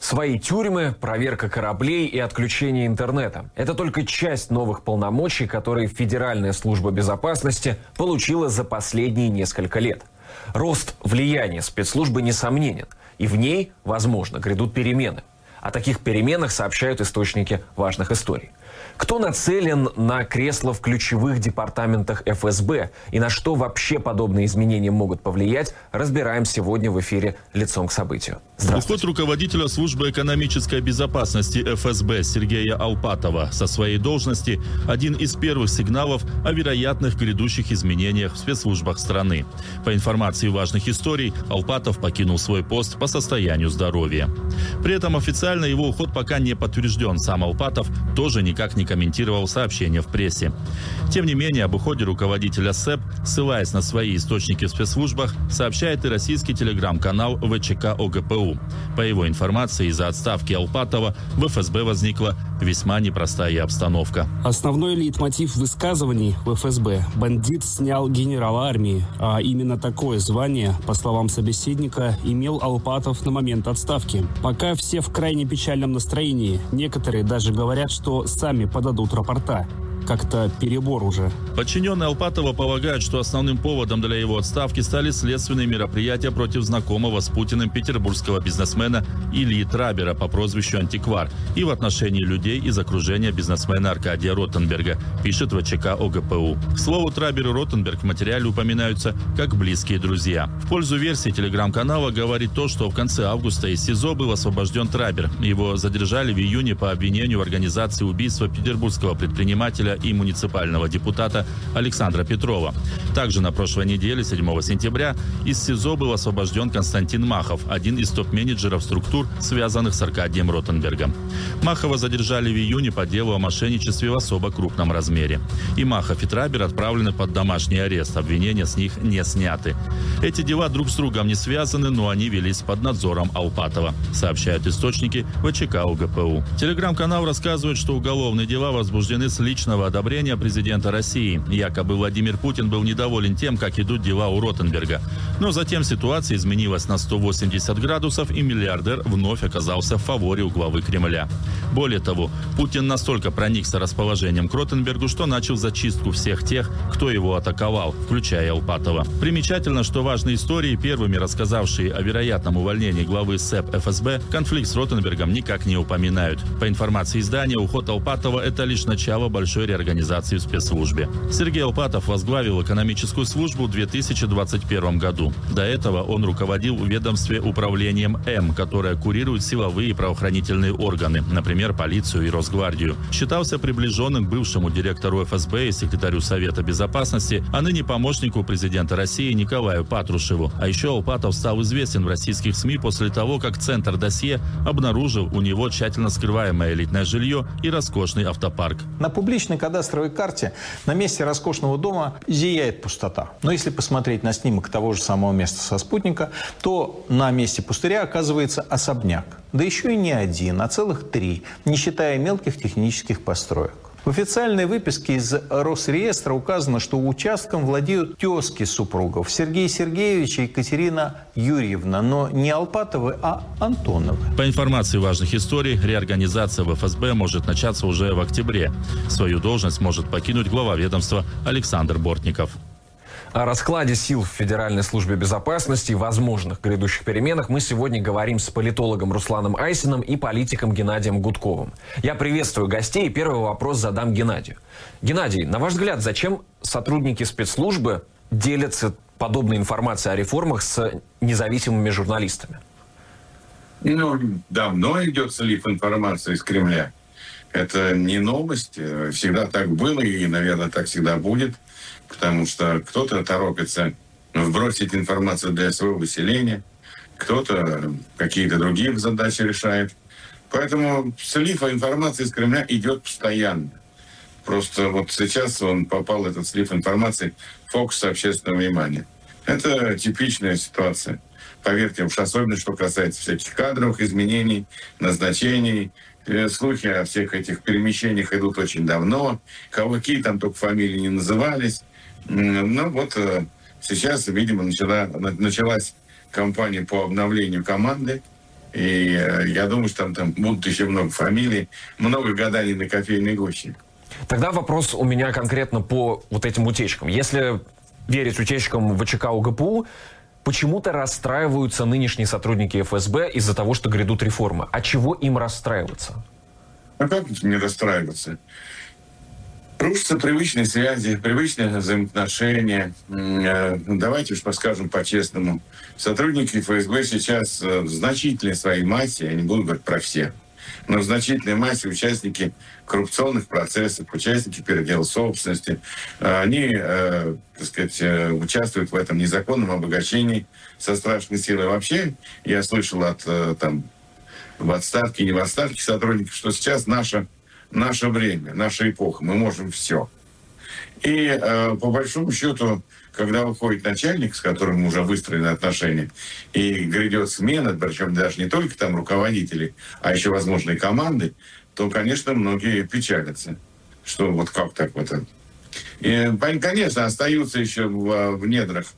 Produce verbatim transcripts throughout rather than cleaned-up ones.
Свои тюрьмы, проверка кораблей и отключение интернета. Это только часть новых полномочий, которые Федеральная служба безопасности получила за последние несколько лет. Рост влияния спецслужбы несомненен, и в ней, возможно, грядут перемены. О таких переменах сообщают источники важных историй. Кто нацелен на кресло в ключевых департаментах эф эс бэ и на что вообще подобные изменения могут повлиять, разбираем сегодня в эфире «Лицом к событию». Уход руководителя службы экономической безопасности эф эс бэ Сергея Алпатова со своей должности – один из первых сигналов о вероятных грядущих изменениях в спецслужбах страны. По информации важных историй, Алпатов покинул свой пост по состоянию здоровья. При этом официально его уход пока не подтвержден. Сам Алпатов тоже никак не комментировал сообщения в прессе. Тем не менее, об уходе руководителя СЭП, ссылаясь на свои источники в спецслужбах, сообщает и российский телеграм-канал вэ че ка о гэ пэ у. По его информации, из-за отставки Алпатова в эф эс бэ возникла весьма непростая обстановка. Основной лейтмотив высказываний в эф эс бэ – бандит снял генерала армии. А именно такое звание, по словам собеседника, имел Алпатов на момент отставки. Пока все в крайне печальном настроении. Некоторые даже говорят, что сами подадут рапорта. Как-то перебор уже. Подчиненные Алпатова полагают, что основным поводом для его отставки стали следственные мероприятия против знакомого с Путиным петербургского бизнесмена Ильи Трабера по прозвищу Антиквар и в отношении людей из окружения бизнесмена Аркадия Ротенберга, пишет вэ че ка о гэ пэ у. К слову, Трабер и Ротенберг в материале упоминаются как близкие друзья. В пользу версии телеграм-канала говорит то, что в конце августа из СИЗО был освобожден Трабер. Его задержали в июне по обвинению в организации убийства петербургского предпринимателя и муниципального депутата Александра Петрова. Также на прошлой неделе, седьмого сентября, из СИЗО был освобожден Константин Махов, один из топ-менеджеров структур, связанных с Аркадием Ротенбергом. Махова задержали в июне по делу о мошенничестве в особо крупном размере. И Махов, и Трабер отправлены под домашний арест. Обвинения с них не сняты. Эти дела друг с другом не связаны, но они велись под надзором Алпатова, сообщают источники вэ че ка о гэ пэ у. Телеграм-канал рассказывает, что уголовные дела возбуждены с личного одобрения президента России. Якобы Владимир Путин был недоволен тем, как идут дела у Ротенберга. Но затем ситуация изменилась на сто восемьдесят градусов, и миллиардер вновь оказался в фаворе у главы Кремля. Более того, Путин настолько проникся расположением к Ротенбергу, что начал зачистку всех тех, кто его атаковал, включая Алпатова. Примечательно, что важные истории, первыми рассказавшие о вероятном увольнении главы СЭП эф эс бэ, конфликт с Ротенбергом никак не упоминают. По информации издания, уход Алпатова – это лишь начало большой реорганизации в спецслужбе. Сергей Алпатов возглавил экономическую службу в две тысячи двадцать первом году. До этого он руководил в ведомстве управлением М, которое курирует силовые и правоохранительные органы, например, полицию и Росгвардию. Считался приближенным к бывшему директору эф эс бэ и секретарю Совета безопасности, а ныне помощнику президента России Николаю Патрушеву. А еще Алпатов стал известен в российских СМИ после того, как Центр досье обнаружил у него тщательно скрываемое элитное жилье и роскошный автопарк. На публичной кадастровой карте на месте роскошного дома зияет пустота. Но если посмотреть на снимок того же самого места со спутника, то на месте пустыря оказывается особняк. Да еще и не один, а целых три, не считая мелких технических построек. В официальной выписке из Росреестра указано, что участком владеют тезки супругов Сергей Сергеевич и Екатерина Юрьевна, но не Алпатовы, а Антоновы. По информации важных историй, реорганизация в эф эс бэ может начаться уже в октябре. Свою должность может покинуть глава ведомства Александр Бортников. О раскладе сил в Федеральной службе безопасности и возможных грядущих переменах мы сегодня говорим с политологом Русланом Айсиным и политиком Геннадием Гудковым. Я приветствую гостей и первый вопрос задам Геннадию. Геннадий, на ваш взгляд, зачем сотрудники спецслужбы делятся подобной информацией о реформах с независимыми журналистами? Ну, давно идет слив информации из Кремля. Это не новость. Всегда так было и, наверное, так всегда будет. Потому что кто-то торопится вбросить информацию для своего выселения, кто-то какие-то другие задачи решает. Поэтому слив информации из Кремля идет постоянно. Просто вот сейчас он попал, этот слив информации, в фокус общественного внимания. Это типичная ситуация. Поверьте, уж особенно, что касается всяких кадровых изменений, назначений. Слухи о всех этих перемещениях идут очень давно. Какие там только фамилии не назывались. Ну вот сейчас, видимо, начала, началась кампания по обновлению команды. И э, я думаю, что там, там будут еще много фамилий, много гаданий на кофейной гуще. Тогда вопрос у меня конкретно по вот этим утечкам. Если верить утечкам ВЧК ОГПУ, почему-то расстраиваются нынешние сотрудники эф эс бэ из-за того, что грядут реформы. А чего им расстраиваться? А как не расстраиваться? Рушатся привычные связи, привычные взаимоотношения. Давайте уж подскажем по-честному. Сотрудники эф эс бэ сейчас в значительной своей массе, я не буду говорить про всех, но в значительной массе участники коррупционных процессов, участники передела собственности, они, так сказать, участвуют в этом незаконном обогащении со страшной силой. Вообще, я слышал от там, в отставке, не в отставке сотрудников, что сейчас наша наше время, наша эпоха, мы можем все. И э, по большому счету, когда уходит начальник, с которым уже выстроены отношения, и грядет смена, причем даже не только там руководителей, а еще, возможно, и команды, то, конечно, многие печалятся, что вот как так вот. И, конечно, остаются еще в, в недрах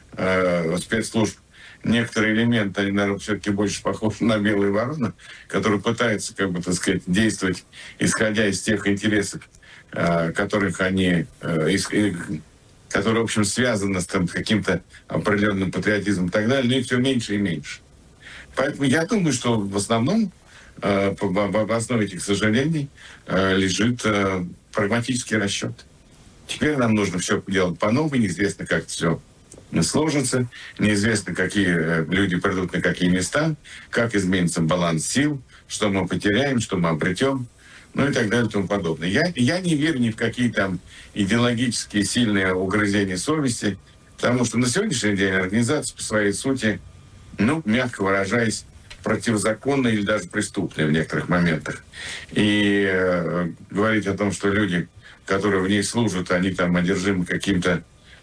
э, спецслужб некоторые элементы, они, наверное, все-таки больше похожи на белые вороны, которые пытаются, как бы, так сказать, действовать, исходя из тех интересов, э, которых они, э, из, э, которые, в общем, связаны с там, каким-то определенным патриотизмом и так далее, но их все меньше и меньше. Поэтому я думаю, что в основном э, по, по, по основе этих сожалений э, лежит э, прагматический расчет. Теперь нам нужно все делать по-новому, неизвестно, как все сложится, неизвестно, какие люди придут на какие места, как изменится баланс сил, что мы потеряем, что мы обретем, ну и так далее и тому подобное. Я, я не верю ни в какие там идеологические сильные угрызения совести, потому что на сегодняшний день организация по своей сути, ну, мягко выражаясь, противозаконная или даже преступная в некоторых моментах. И э, говорить о том, что люди, которые в ней служат, они там одержимы каким-то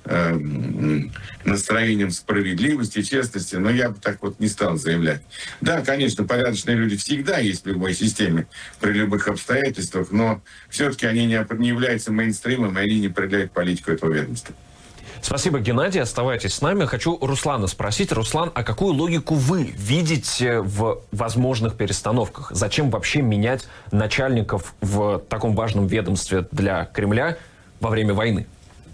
настроением справедливости, честности, но я бы так вот не стал заявлять. Да, конечно, порядочные люди всегда есть в любой системе, при любых обстоятельствах, но все-таки они не, не являются мейнстримом, и они не определяют политику этого ведомства. Спасибо, Геннадий. Оставайтесь с нами. Хочу Руслана спросить. Руслан, а какую логику вы видите в возможных перестановках? Зачем вообще менять начальников в таком важном ведомстве для Кремля во время войны?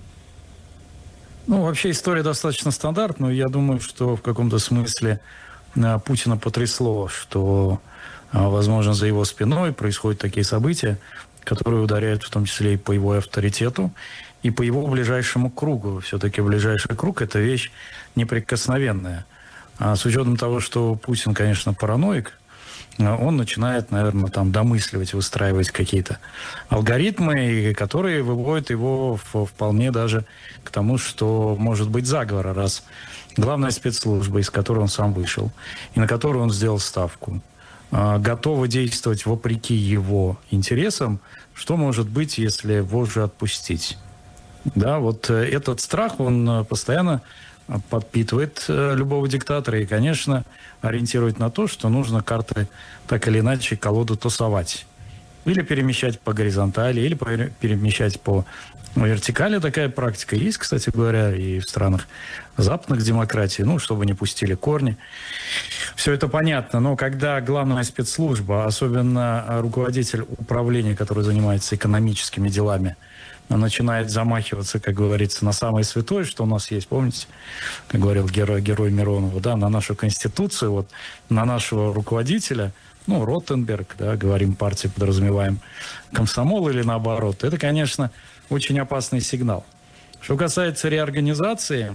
Ну, вообще история достаточно стандартная. Я думаю, что в каком-то смысле Путина потрясло, что, возможно, за его спиной происходят такие события, которые ударяют в том числе и по его авторитету, и по его ближайшему кругу. Все-таки ближайший круг – это вещь неприкосновенная. А с учетом того, что Путин, конечно, параноик, он начинает, наверное, там домысливать, выстраивать какие-то алгоритмы, которые выводят его в, вполне даже к тому, что может быть заговор, раз главная спецслужба, из которой он сам вышел, и на которую он сделал ставку, готова действовать вопреки его интересам, что может быть, если вожжи отпустить? Да, вот этот страх, он постоянно подпитывает любого диктатора и, конечно, ориентирует на то, что нужно карты так или иначе колоду тусовать. Или перемещать по горизонтали, или перемещать по вертикали. Такая практика есть, кстати говоря, и в странах западных демократий, ну, чтобы не пустили корни. Все это понятно, но когда главная спецслужба, особенно руководитель управления, который занимается экономическими делами, начинает замахиваться, как говорится, на самое святое, что у нас есть, помните, как говорил герой, герой Миронова, да, на нашу Конституцию, вот, на нашего руководителя, ну, Ротенберг, да, говорим партии, подразумеваем комсомол или наоборот, это, конечно, очень опасный сигнал. Что касается реорганизации,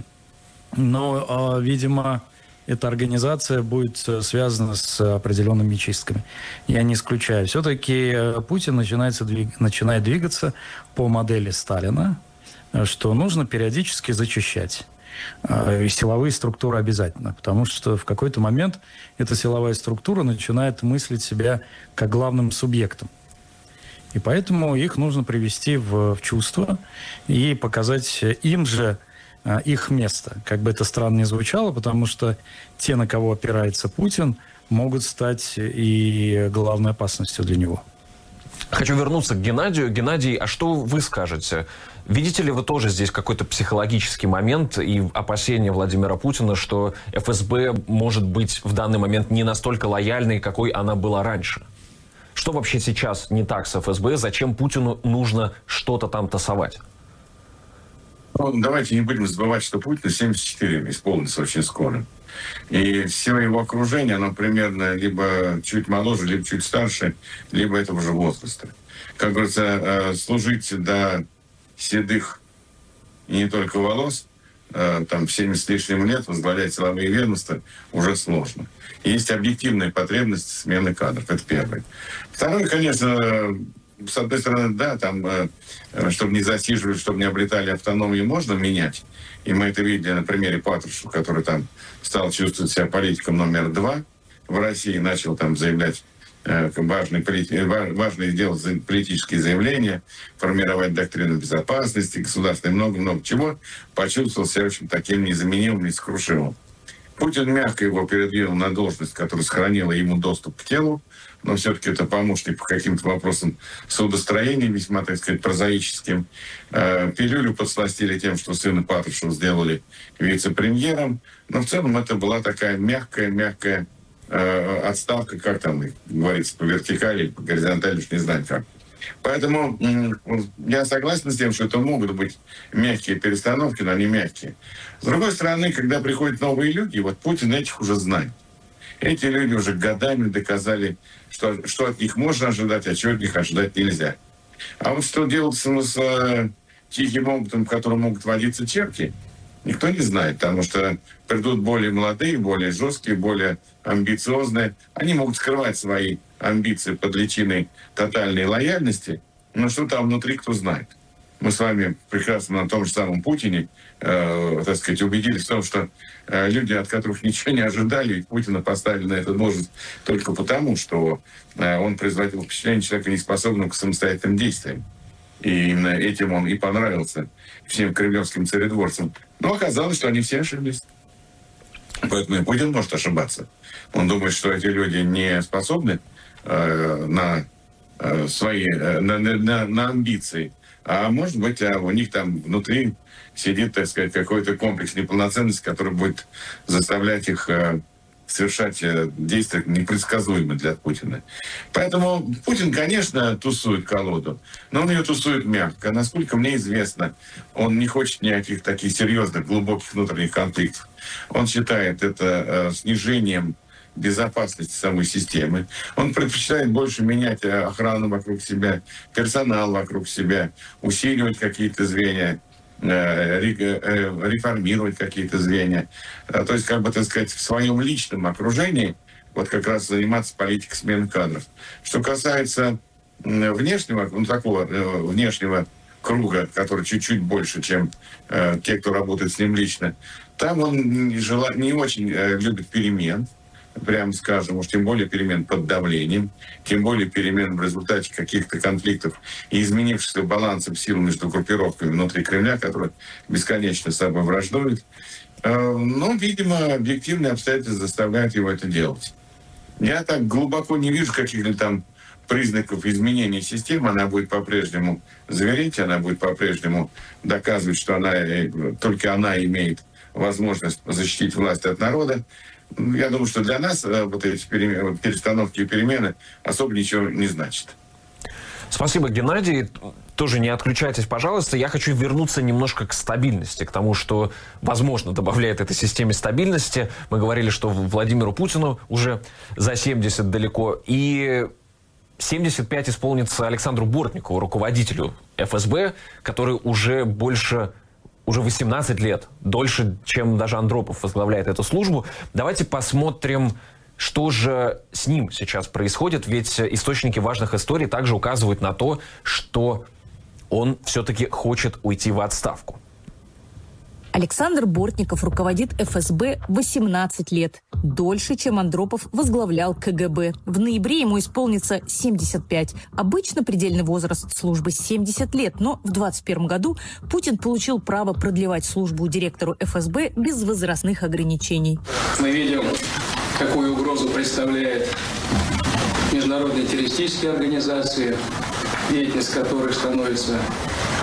но, видимо, эта организация будет связана с определенными чистками. Я не исключаю. Все-таки Путин начинается, начинает двигаться по модели Сталина, что нужно периодически зачищать. И силовые структуры обязательно, потому что в какой-то момент эта силовая структура начинает мыслить себя как главным субъектом. И поэтому их нужно привести в, в чувство и показать им же их место. Как бы это странно ни звучало, потому что те, на кого опирается Путин, могут стать и главной опасностью для него. Хочу вернуться к Геннадию. Геннадий, а что вы скажете? Видите ли вы тоже здесь какой-то психологический момент и опасения Владимира Путина, что эф эс бэ может быть в данный момент не настолько лояльной, какой она была раньше? Что вообще сейчас не так с эф эс бэ? Зачем Путину нужно что-то там тасовать? Ну, давайте не будем забывать, что Путину семьдесят четыре исполнится очень скоро. И все его окружение, оно примерно либо чуть моложе, либо чуть старше, либо этого же возраста. Как говорится, служить до седых и не только волос, там в семьдесят с лишним лет возглавлять силовые ведомства уже сложно. Есть объективная потребность смены кадров, это первое. Второе, конечно, с одной стороны, да, там, чтобы не засиживали, чтобы не обретали автономию, можно менять. И мы это видели на примере Патрушева, который там стал чувствовать себя политиком номер два в России, начал там заявлять важные, важные делать политические заявления, формировать доктрину безопасности, государственной, много-много чего, почувствовал себя, в общем, таким незаменимым, несокрушимым. Путин мягко его передвинул на должность, которая сохранила ему доступ к телу, но все-таки это помощник по каким-то вопросам судостроения, весьма, так сказать, прозаическим. Пилюлю подсластили тем, что сына Патрушева сделали вице-премьером, но в целом это была такая мягкая-мягкая отставка, как там говорится, по вертикали, по горизонтали, уж не знаю как. Поэтому я согласен с тем, что это могут быть мягкие перестановки, но они мягкие. С другой стороны, когда приходят новые люди, вот Путин этих уже знает. Эти люди уже годами доказали, что, что от них можно ожидать, а чего от них ожидать нельзя. А вот что делать с, с тихим опытом, в котором могут водиться черти, никто не знает, потому что придут более молодые, более жесткие, более амбициозные. Они могут скрывать свои амбиции под личиной тотальной лояльности, но что там внутри, кто знает. Мы с вами прекрасно на том же самом Путине, э, так сказать, убедились в том, что э, люди, от которых ничего не ожидали, Путина поставили на эту должность только потому, что э, он производил впечатление человека, неспособного к самостоятельным действиям. И именно этим он и понравился всем кремлевским царедворцам. Но оказалось, что они все ошиблись. Поэтому и Путин может ошибаться. Он думает, что эти люди не способны э, на э, свои, э, на, на, на амбиции. А может быть, а у них там внутри сидит, так сказать, какой-то комплекс неполноценности, который будет заставлять их э, совершать э, действия непредсказуемые для Путина. Поэтому Путин, конечно, тусует колоду, но он ее тусует мягко. Насколько мне известно, он не хочет никаких таких серьезных, глубоких внутренних конфликтов. Он считает это э, снижением безопасности самой системы. Он предпочитает больше менять охрану вокруг себя, персонал вокруг себя, усиливать какие-то звенья, реформировать какие-то звенья. То есть, как бы, так сказать, в своем личном окружении вот как раз заниматься политикой смены кадров. Что касается внешнего, ну, такого внешнего круга, который чуть-чуть больше, чем э, те, кто работает с ним лично, там он не, жела... не очень э, любит перемен, прямо скажем, уж тем более перемен под давлением, тем более перемен в результате каких-то конфликтов и изменившихся балансов сил между группировками внутри Кремля, которые бесконечно с собой враждуют. Но, видимо, объективные обстоятельства заставляют его это делать. Я так глубоко не вижу каких-то там признаков изменения системы. Она будет по-прежнему звереть, она будет по-прежнему доказывать, что она, только она имеет возможность защитить власть от народа. Я думаю, что для нас вот эти перестановки и перемены особо ничего не значат. Спасибо, Геннадий. Тоже не отключайтесь, пожалуйста. Я хочу вернуться немножко к стабильности, к тому, что, возможно, добавляет этой системе стабильности. Мы говорили, что Владимиру Путину уже за семьдесят далеко. И семьдесят пять исполнится Александру Бортникову, руководителю эф эс бэ, который уже больше... уже восемнадцать лет, дольше, чем даже Андропов возглавляет эту службу. Давайте посмотрим, что же с ним сейчас происходит, ведь источники важных историй также указывают на то, что он все-таки хочет уйти в отставку. Александр Бортников руководит эф эс бэ восемнадцать лет. Дольше, чем Андропов возглавлял ка гэ бэ. В ноябре ему исполнится семьдесят пять. Обычно предельный возраст службы семьдесят лет, но в двадцать первом году Путин получил право продлевать службу директору эф эс бэ без возрастных ограничений. Мы видим, какую угрозу представляет международные террористические организации, деятельность которых становится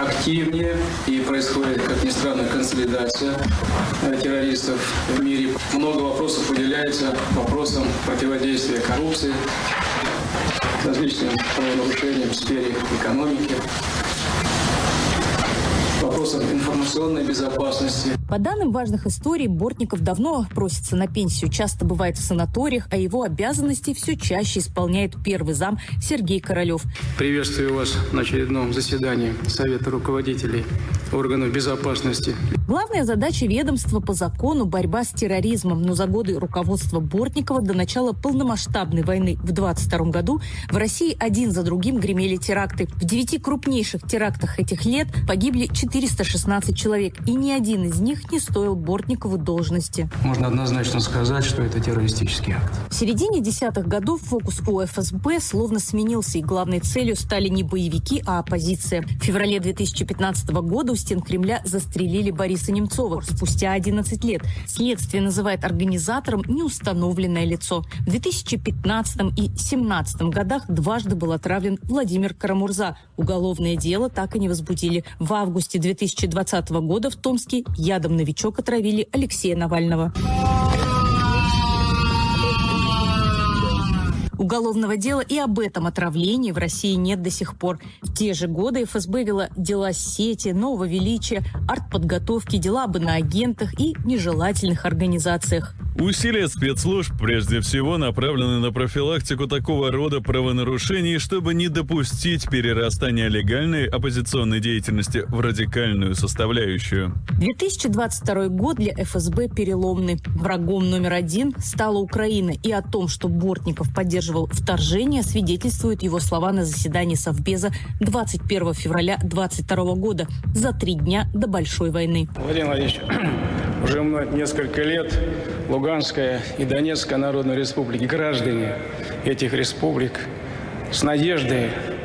активнее, и происходит, как ни странно, консолидация террористов в мире. Много вопросов уделяется вопросам противодействия коррупции, различным правонарушениям в сфере экономики, вопросам информационной безопасности. По данным важных историй, Бортников давно просится на пенсию, часто бывает в санаториях, а его обязанности все чаще исполняет первый зам Сергей Королев. Приветствую вас на очередном заседании Совета руководителей органов безопасности. Главная задача ведомства по закону – борьба с терроризмом. Но за годы руководства Бортникова до начала полномасштабной войны в двадцать втором году в России один за другим гремели теракты. В девяти крупнейших терактах этих лет погибли четыреста шестнадцать человек, и ни один из них не стоил Бортникову должности. Можно однозначно сказать, что это террористический акт. В середине десятых годов фокус у эф эс бэ словно сменился, и главной целью стали не боевики, а оппозиция. В феврале две тысячи пятнадцатого года у стен Кремля застрелили Бориса Немцова. Спустя одиннадцать лет следствие называет организатором неустановленное лицо. В две тысячи пятнадцатом и две тысячи семнадцатом годах дважды был отравлен Владимир Карамурза. Уголовное дело так и не возбудили. В августе две тысячи двадцатого года в Томске ядом «Новичок» отравили Алексея Навального. Уголовного дела и об этом отравлении в России нет до сих пор. В те же годы эф эс бэ вела дела сети, нового величия, артподготовки, дела об иноагентах и нежелательных организациях. Усилия спецслужб прежде всего направлены на профилактику такого рода правонарушений, чтобы не допустить перерастания легальной оппозиционной деятельности в радикальную составляющую. две тысячи двадцать второй год для эф эс бэ переломный. Врагом номер один стала Украина, и о том, что Бортников поддерживал вторжение, свидетельствуют его слова на заседании Совбеза двадцать первого февраля двадцать второго года, за три дня до Большой войны. Владимир Владимирович, уже несколько лет Луганская и Донецкая народные республики, граждане этих республик с надеждой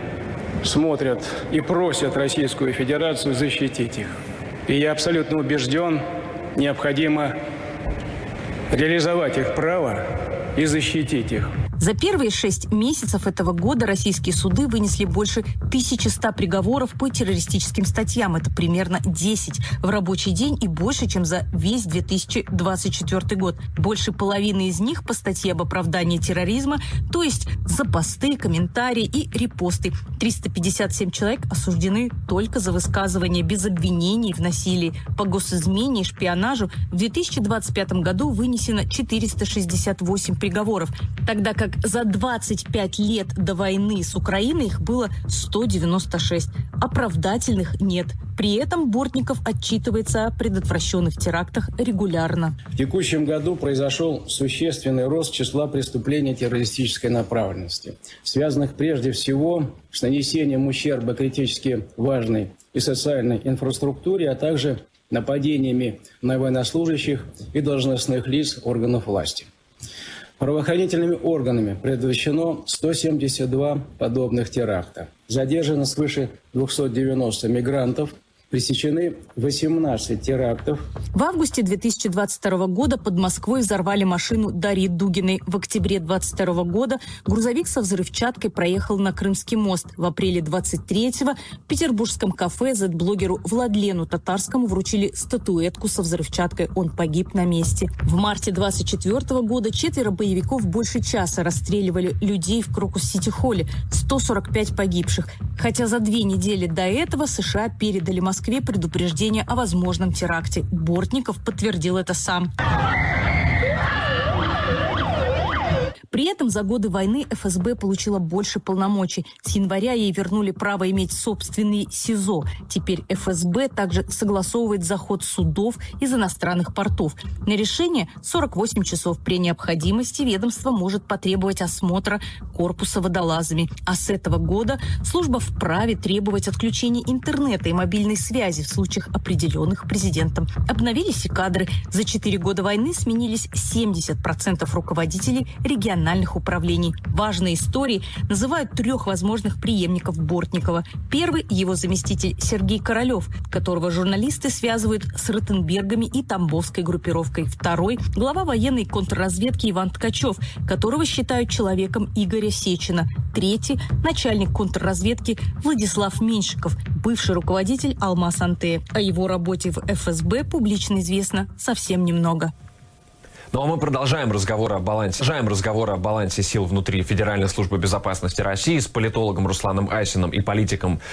смотрят и просят Российскую Федерацию защитить их. И я абсолютно убежден, необходимо реализовать их право и защитить их. За первые шесть месяцев этого года российские суды вынесли больше тысячи ста приговоров по террористическим статьям. Это примерно десять в рабочий день и больше, чем за весь две тысячи двадцать четвёртый год. Больше половины из них по статье об оправдании терроризма, то есть за посты, комментарии и репосты. триста пятьдесят семь человек осуждены только за высказывание без обвинений в насилии. По госизмене и шпионажу в две тысячи двадцать пятом году вынесено четыреста шестьдесят восемь приговоров, тогда как за двадцать пять лет до войны с Украиной их было сто девяносто шесть. Оправдательных нет. При этом Бортников отчитывается о предотвращенных терактах регулярно. В текущем году произошел существенный рост числа преступлений террористической направленности, связанных прежде всего с нанесением ущерба критически важной и социальной инфраструктуре, а также нападениями на военнослужащих и должностных лиц органов власти. Правоохранительными органами предотвращено сто семьдесят два подобных теракта. Задержано свыше двухсот девяноста мигрантов. Пресечены восемнадцать терактов. В августе две тысячи двадцать второго года под Москвой взорвали машину Дарьи Дугиной. В октябре двадцать второго года грузовик со взрывчаткой проехал на Крымский мост. В апреле двадцать третьего в петербургском кафе зет-блогеру Владлену Татарскому вручили статуэтку со взрывчаткой. Он погиб на месте. В марте двадцать четвёртого года четверо боевиков больше часа расстреливали людей в Крокус-Сити-Холле. сто сорок пять погибших. Хотя за две недели до этого США передали Москве Москве предупреждение о возможном теракте. Бортников подтвердил это сам. При этом за годы войны эф эс бэ получила больше полномочий. С января ей вернули право иметь собственный СИЗО. Теперь эф эс бэ также согласовывает заход судов из иностранных портов. На решение сорок восемь часов. При необходимости ведомство может потребовать осмотра корпуса водолазами. А с этого года служба вправе требовать отключения интернета и мобильной связи в случаях, определенных президентом. Обновились и кадры. За четыре года войны сменились семьдесят процентов руководителей региональных региональных управлений. Важные истории называют трех возможных преемников Бортникова. Первый – его заместитель Сергей Королев, которого журналисты связывают с Ротенбергами и Тамбовской группировкой. Второй – глава военной контрразведки Иван Ткачев, которого считают человеком Игоря Сечина. Третий – начальник контрразведки Владислав Меньшиков, бывший руководитель Алмаз-Антея. О его работе в эф эс бэ публично известно совсем немного. Ну а мы продолжаем разговор о балансе. Продолжаем разговор о балансе сил внутри Федеральной службы безопасности России с политологом Русланом Айсиным и политиком